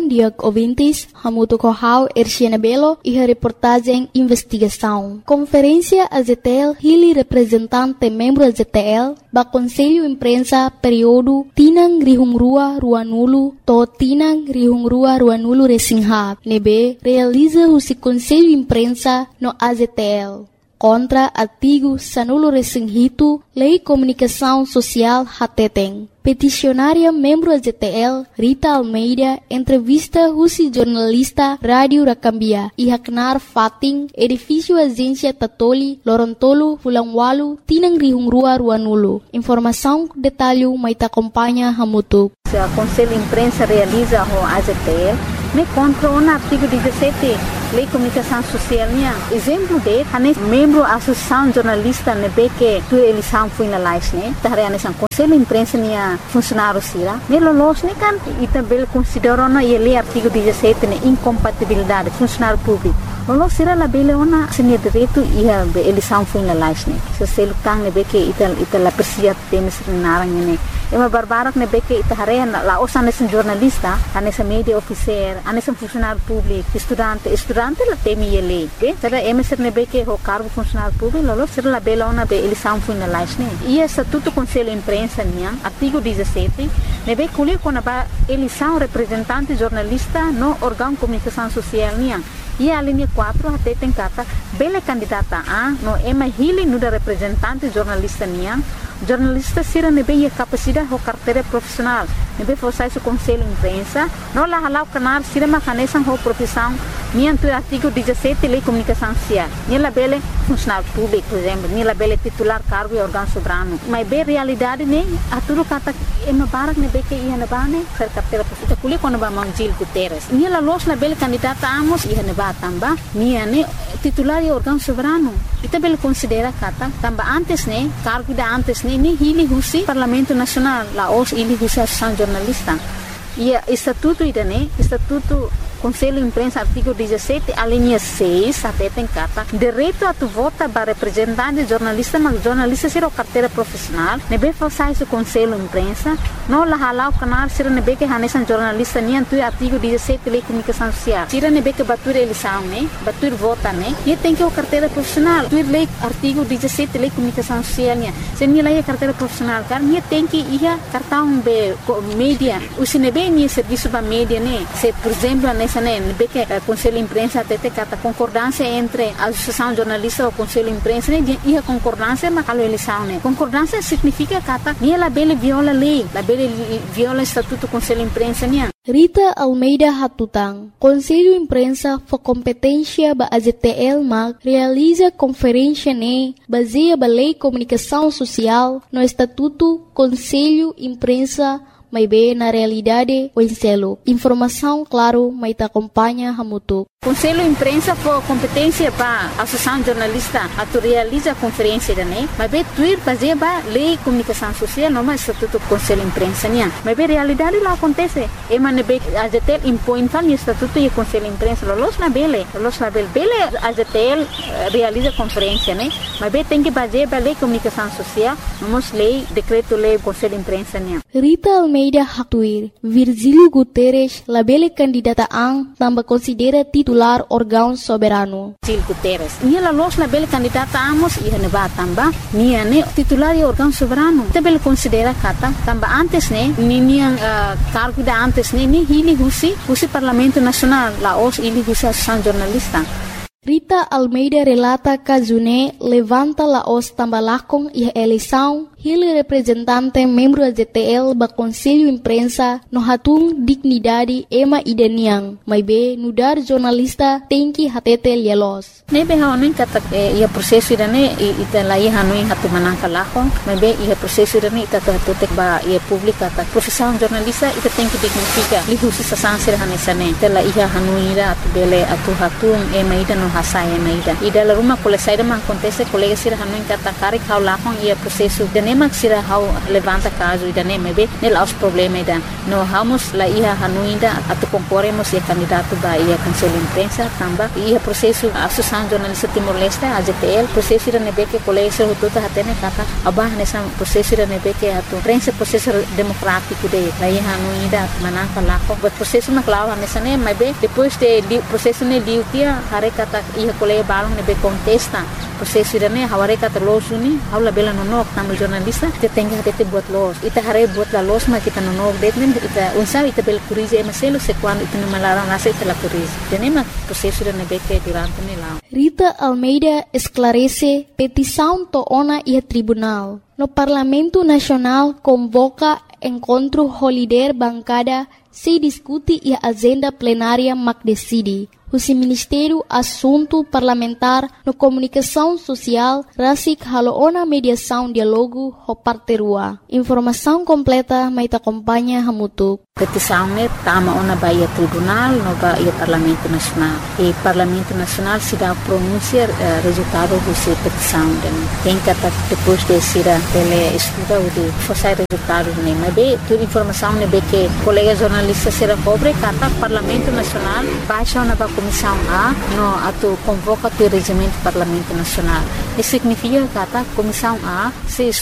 bom dia, ouvintes. Hamuto Kohau, Erciana Belo e a reportagem Investigação. Conferência AZTL, Hili representante membro AZTL, ba Conselho Imprensa período Tinang Rihungrua Ruanulu, to Tinang Rihungrua Ruanulu Resinghab. Nebe realiza o Conselho Imprensa no AZTL. Contra artigo Sanulo Resinghito, Lei Comunicação Social Hateteng. Peticionária membro AZTL, Rita Almeida, entrevista Rusi jornalista Rádio Rakambia, e Haknar Fating, edifício Agência Tatoli, Lorontolo, Fulangwalu, Tinang Rihungrua Ruanulu. Informação, detalhe, maita acompanha Hamutu. O Conselho Imprensa realiza o AZTL, me contra o artigo 17, Lei Comunicação Social. Exemplo de, membro da Associação Jornalista, que tu eleição foi na live, o Conselho Imprensa funcionário sira. Nelos kan e também considerou ele artigo 17 incompatibilidade funcionário público. Lolos sira la bele ona senia direito e a eleição foi na live. Se você lutar que ita la persia temes narang Ema barbarak que ita harea la osan nesse jornalista, nessa media officer, nesse funcionário público, estudante la temi ele, será emeser que o cargo funcionário público, lolos sira la bele ona be eleição foi na live. E estatuto Conselho Imprensa artigo 17, nebe colher quando a eleição representante jornalista no órgão de comunicação social e a linha 4 até tem cata bela candidata a no ema hili no da representante jornalista jornalista sira nebe a capacidade ou carteira profissional nebe forçar o Conselho Imprensa no la halau canar sira macanesan ou profissão nianto artigo 17 Lei Comunicação Social nela bela funcionário público por exemplo nela bela titular cargo e órgão soberano mas bem realidade a tudo cata ema barak nebe que ia na bane ser carteira profissional colhe quando ba Gil Guterres nela los na bela candidata amos ia na tamba niane titular e órgão soberano ita bela considera kata tamba antes cargo da antes ni hili husi Parlamento Nacional la os hili husi Associação Jornalista e estatuto estatuto Conselho Imprensa artigo 17 a linha 6 até tem carta direito a tu vota para representante jornalista mas jornalista será carteira profissional nebe forçar o Conselho Imprensa não la halau canar será nebe que hanesan jornalista tu artigo 17 Lei Comunicação Social será nebe que batur eleição batur vota e tem que o carteira profissional tu lei artigo 17 Lei Comunicação Social se nem lei carteira profissional car tem que ia cartão be mídia o sinebe ni serviço ba mídia se por exemplo que o Conselho Imprensa até cata concordância entre a Associação Jornalista e o Conselho Imprensa e a concordância mas a eleição concordância significa cata ni ela bele viola a lei la bele viola o estatuto do Conselho Imprensa Rita Almeida Hatutang, Conselho Imprensa for competência ba AZTL mag realiza conferência baseia ba Lei Comunicação Social no Estatuto Conselho Imprensa mas bem na realidade o enselo. Informação, claro, mas te acompanha Hamutu. Conselho Imprensa for competência para a Associação Jornalista a tu realiza a conferência mas bem tuir fazer ba Lei Comunicação Social não mais Estatuto Conselho Imprensa mas bem realidade lá acontece ema nebe AZTL impõe tal Estatuto e Conselho Imprensa los na bele AZTL realiza conferência mas bem tem que fazer ba Lei Comunicação Social vamos lei decreto lei Conselho Imprensa Rita Almeida Hatuir, Virgílio Guterres, labele candidata ang tambah considera titular órgão soberano. Virgílio Guterres, ela los labele candidata amos e neba tamba, niane titular e órgão soberano. Tabele considera kata tamba antes nian cargo da antes ni hili husi Parlamento Nacional, la os hili husi Associação Jornalista. Rita Almeida relata Kazune levanta la os tambalakong e eleição Hili representante membro AZTL ba Conselho Imprensa no hatung dignidade ema ideniang, mas be nudar jornalista tem que hatete lielos. Nebe haonin kata ia prosesso irane ita lai hanuin hatu manangka lakong, mas be ia prosesso irane ita hatete ba ia publika ta profissão jornalista ita tem que dignifica li husi sasansir hanesane ita lai ia hanuin ira atu bele atu hatung ema ida no hasa ida ida la ruma kole saida ma acontece colega sira hanu encata cara que lá com ia processo de nema sira hau levanta caso ida nema be nel aos problema ida no vamos la ia hanu ida atu concorremos e candidato ba ia conselho imprensa tamba ia processo associação jornalista Timor-Leste AZTL processo ida nebe que colega sira tuta hatene kata abah nessa processo ida nebe que atu prensa processo democrático de la ia hanu ida mananka lá com o processo na clava nessa nema be depois de processo ne diu kia hare kata ia colega balong nebe contesta processo ida ne haware kata los uni haula bela nonok tamu jornalista te tenga hate buat los ita hare buat la los ma kita nonok detmen ita unsa ita bel kurize emaselo se quando ita malarang nasa ita la kurize tenema processo ida nebe que durante ne lá Rita Almeida esclarece petição to ona e tribunal. No Parlamento Nacional convoca encontro holiday bancada se discute e agenda plenária mac decide. O Ministério Assunto Parlamentar no Comunicação Social rasik haloona mediação diálogo ho parterua. Informação completa mai te acompanha hamutuk. Petição ne tama ona baia tribunal no baia Parlamento Nacional. E Parlamento Nacional se dá pronunciar resultado dessa petição. Tem que depois de ser ele estuda o de forçar resultados ne. Mas bem, toda informação ne be que colega jornalista será cobre kata Parlamento Nacional baixa ona ba Comissão A no atu convoca o regimento Parlamento Nacional. Isso significa que a Comissão A se